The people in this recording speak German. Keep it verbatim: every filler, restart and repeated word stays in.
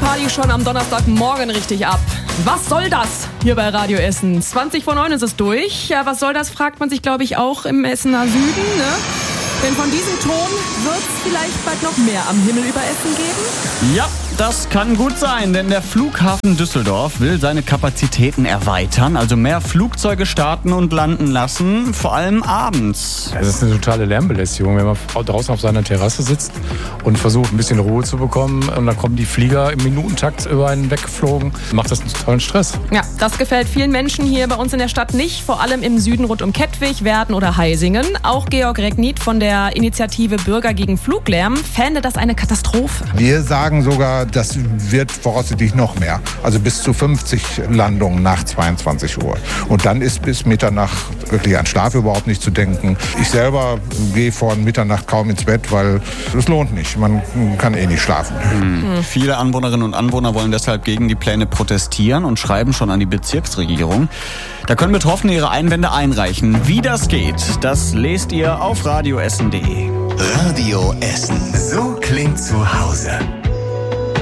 Party schon am Donnerstagmorgen richtig ab. Was soll das hier bei Radio Essen? zwanzig vor neun ist es durch. Ja, was soll das, fragt man sich, glaube ich, auch im Essener Süden, ne? Denn von diesem Ton wird es vielleicht bald noch mehr am Himmel über Essen geben? Ja, das kann gut sein, denn der Flughafen Düsseldorf will seine Kapazitäten erweitern, also mehr Flugzeuge starten und landen lassen, vor allem abends. Es ist eine totale Lärmbelästigung, wenn man draußen auf seiner Terrasse sitzt und versucht, ein bisschen Ruhe zu bekommen. Und dann kommen die Flieger im Minutentakt über einen weggeflogen. Macht das einen totalen Stress. Ja, das gefällt vielen Menschen hier bei uns in der Stadt nicht, vor allem im Süden rund um Kettwig, Werden oder Heisingen. Auch Georg Regnit von der Initiative Bürger gegen Fluglärm fände das eine Katastrophe. Wir sagen sogar, das wird voraussichtlich noch mehr. Also bis zu fünfzig Landungen nach zweiundzwanzig Uhr. Und dann ist bis Mitternacht wirklich an Schlaf überhaupt nicht zu denken. Ich selber gehe vor Mitternacht kaum ins Bett, weil es lohnt nicht. Man kann eh nicht schlafen. Hm. Viele Anwohnerinnen und Anwohner wollen deshalb gegen die Pläne protestieren und schreiben schon an die Bezirksregierung. Da können Betroffene ihre Einwände einreichen. Wie das geht, das lest ihr auf radio essen punkt de. Radio Essen. So klingt zu Hause.